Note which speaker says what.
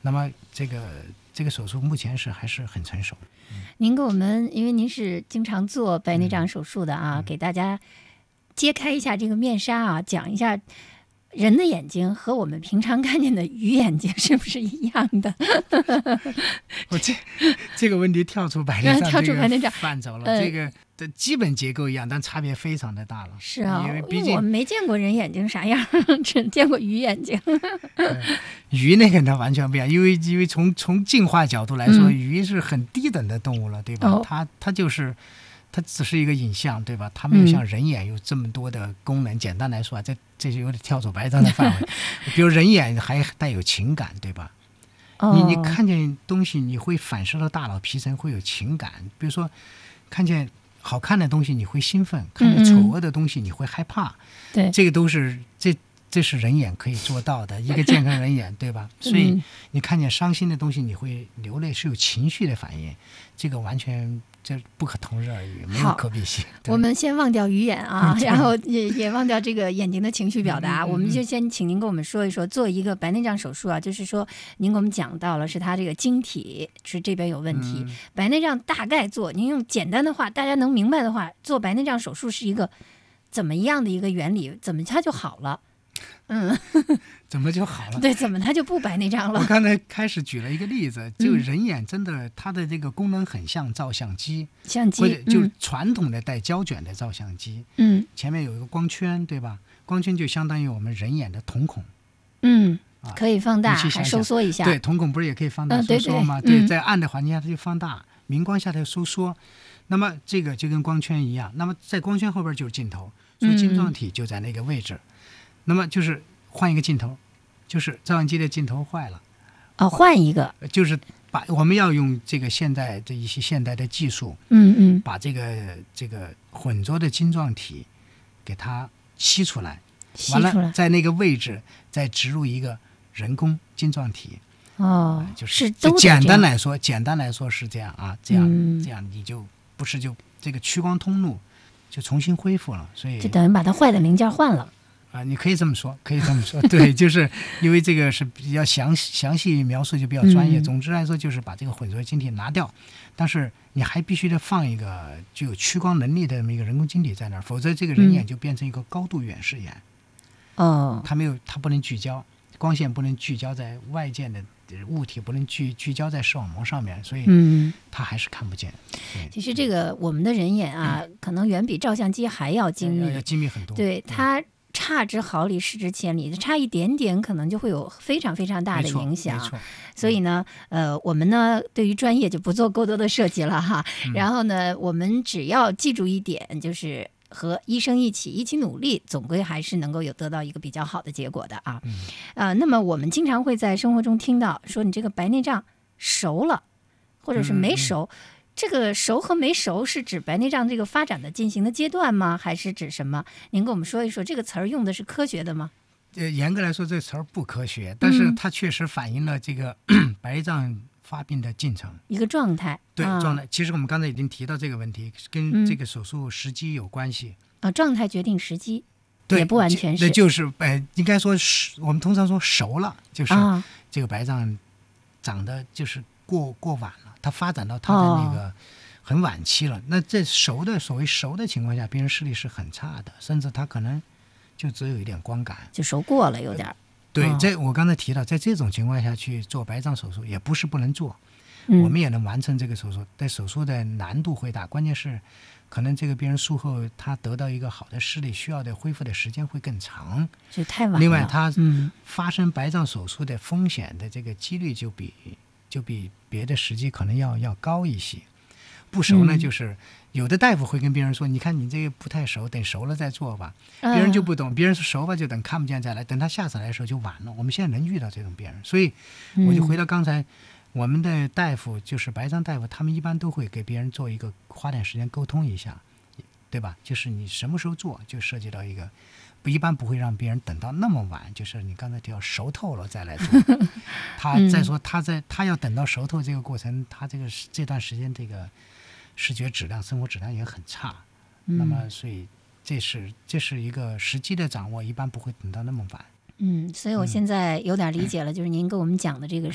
Speaker 1: 那么这个手术目前还是很成熟。
Speaker 2: 您给我们，因为您是经常做白内障手术的啊，给大家揭开一下这个面纱啊，讲一下人的眼睛和我们平常看见的鱼眼睛是不是一样的？
Speaker 1: 我这个问题跳出白内障范畴了，这个的基本结构一样，但差别非常的大了。
Speaker 2: 是啊，
Speaker 1: 因为毕竟
Speaker 2: 我没见过人眼睛啥样，只见过鱼眼睛。
Speaker 1: 鱼那个它完全不一样，因为从进化角度来说，鱼是很低等的动物了，对吧？它只是一个影像，对吧？它没有像人眼有这么多的功能。简单来说啊，这就有点跳出白内障的范围。比如人眼还带有情感，对吧？你看见东西，你会反射到大脑皮层，会有情感。比如说，看见好看的东西你会兴奋，看见丑恶的东西你会害怕。
Speaker 2: 对，
Speaker 1: 这个都是这是人眼可以做到的，一个健康人眼，对吧？所以你看见伤心的东西你会流泪，是有情绪的反应，这个完全这不可同日而语，没有可比性。
Speaker 2: 我们先忘掉鱼眼啊，然后也忘掉这个眼睛的情绪表达，我们就先请您跟我们说一说，做一个白内障手术啊，就是说您给我们讲到了是它这个晶体是这边有问题，白内障大概做，您用简单的话大家能明白的话，做白内障手术是一个怎么样的一个原理，怎么它就好了？
Speaker 1: 怎么就好了？
Speaker 2: 对，怎么它就不白内障了？
Speaker 1: 我刚才开始举了一个例子，就人眼真的它的这个功能很像照相机，或者就是传统的带胶卷的照相机，前面有一个光圈，对吧？光圈就相当于我们人眼的瞳孔，
Speaker 2: 可以放大还收缩一下。
Speaker 1: 对，瞳孔不是也可以放大收缩吗？对，在暗的环境下它就放大，明光下它就收缩。那么这个就跟光圈一样，那么在光圈后边就是镜头，所以晶状体就在那个位置。那么就是换一个镜头，就是照相机的镜头坏了，
Speaker 2: 换一个，
Speaker 1: 就是我们要用这个现代的一些现代的技术，把这个混浊的晶状体给它吸出来，完了在那个位置再植入一个人工晶状体。就是简单来说是这样啊，这样你就不是就这个屈光通路就重新恢复了，所以
Speaker 2: 就等于把它坏的零件换了。
Speaker 1: 你可以这么说，对，就是因为这个是比较详细描述，就比较专业。总之来说，就是把这个混浊晶体拿掉，但是你还必须得放一个具有屈光能力的这么一个人工晶体在那儿，否则这个人眼就变成一个高度远视眼。它不能聚焦，光线不能聚焦在外界的物体，不能聚焦在视网膜上面，所以它还是看不见。
Speaker 2: 其实这个我们的人眼啊，可能远比照相机还要精密，
Speaker 1: 要精密很多。
Speaker 2: 对，它差之毫厘，失之千里，差一点点可能就会有非常非常大的影响。
Speaker 1: 没错。
Speaker 2: 所以呢，我们呢对于专业就不做过多的设计了哈。然后呢，我们只要记住一点，就是和医生一起努力，总归还是能够得到一个比较好的结果的啊。那么我们经常会在生活中听到说，你这个白内障熟了，或者是没熟。这个熟和没熟是指白内障这个发展的进行的阶段吗？还是指什么？您跟我们说一说，这个词儿用的是科学的吗？
Speaker 1: 严格来说，这词儿不科学，但是它确实反映了这个白内障发病的进程，
Speaker 2: 一个状态。
Speaker 1: 对，状态。其实我们刚才已经提到这个问题，跟这个手术时机有关系。
Speaker 2: 状态决定时机，
Speaker 1: 对，
Speaker 2: 也不完全是。
Speaker 1: 那就是应该说是我们通常说熟了，就是这个白内障长得就是过晚了。它发展到它的那个很晚期了，那这所谓熟的情况下，病人视力是很差的，甚至他可能就只有一点光感，
Speaker 2: 就熟过了有点。
Speaker 1: 对，我刚才提到，在这种情况下去做白内障手术也不是不能做，我们也能完成这个手术，但手术的难度会大，关键是可能这个病人术后他得到一个好的视力需要的恢复的时间会更长，
Speaker 2: 就太晚了。
Speaker 1: 另外，他发生白内障手术的风险的这个几率就比别的时机可能要高一些。不熟呢，就是有的大夫会跟病人说，你看你这个不太熟，等熟了再做吧。别人就不懂，别人说熟吧就等看不见再来，等他下次来的时候就晚了。我们现在能遇到这种病人，所以我就回到刚才，我们的大夫就是白内障大夫，他们一般都会给别人做一个花点时间沟通一下，对吧？就是你什么时候做，就涉及到一个一般不会让别人等到那么晚，就是你刚才提到熟透了再来做。他再说他要等到熟透这个过程，他这段时间这个视觉质量、生活质量也很差。那么所以这是一个时机的掌握，一般不会等到那么晚。
Speaker 2: 所以我现在有点理解了，就是您跟我们讲的这个